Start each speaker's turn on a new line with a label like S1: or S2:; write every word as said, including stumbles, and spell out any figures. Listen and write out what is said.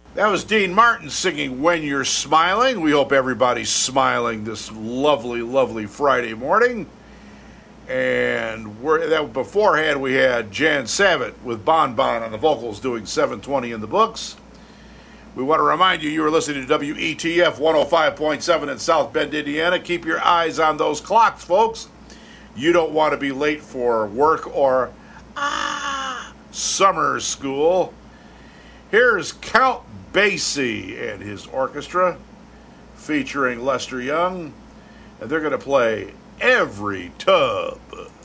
S1: That was Dean Martin singing When You're Smiling. We hope everybody's smiling this lovely, lovely Friday morning. And we're, that, beforehand, we had Jan Savitt with Bon Bon on the vocals doing seven twenty in the books. We want to remind you, you are listening to W E T F one oh five point seven in South Bend, Indiana. Keep your eyes on those clocks, folks. You don't want to be late for work or ah, summer school. Here's Count Basie and his orchestra featuring Lester Young, and they're going to play Every Tub.